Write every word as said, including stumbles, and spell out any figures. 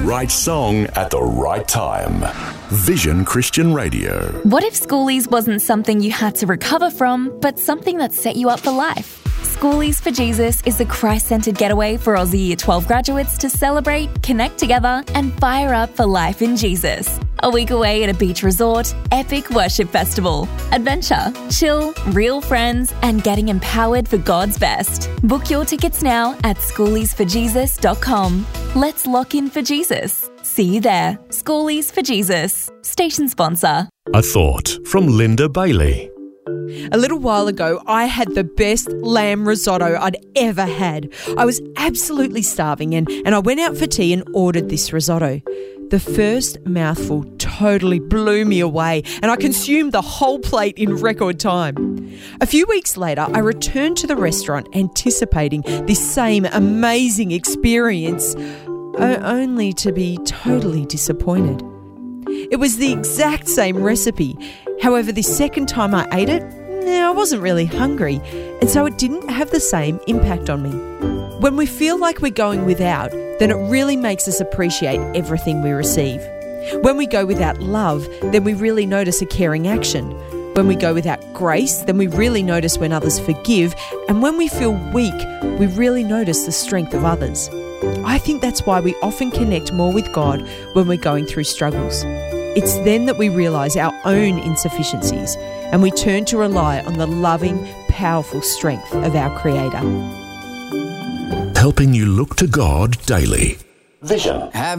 right song at the right time. Vision Christian Radio. What if schoolies wasn't something you had to recover from, but something that set you up for life? Schoolies for Jesus is a Christ-centred getaway for Aussie Year twelve graduates to celebrate, connect together, and fire up for life in Jesus. A week away at a beach resort, epic worship festival, adventure, chill, real friends, and getting empowered for God's best. Book your tickets now at schoolies for jesus dot com. Let's lock in for Jesus. See you there. Schoolies for Jesus. Station sponsor. A thought from Linda Bailey. A little while ago, I had the best lamb risotto I'd ever had. I was absolutely starving and, and I went out for tea and ordered this risotto. The first mouthful totally blew me away and I consumed the whole plate in record time. A few weeks later, I returned to the restaurant anticipating this same amazing experience, o- only to be totally disappointed. It was the exact same recipe. However, the second time I ate it, I wasn't really hungry, and so it didn't have the same impact on me. When we feel like we're going without, then it really makes us appreciate everything we receive. When we go without love, then we really notice a caring action. When we go without grace, then we really notice when others forgive. And when we feel weak, we really notice the strength of others. I think that's why we often connect more with God when we're going through struggles. It's then that we realise our own insufficiencies and we turn to rely on the loving, powerful strength of our Creator. Helping you look to God daily. Vision. Have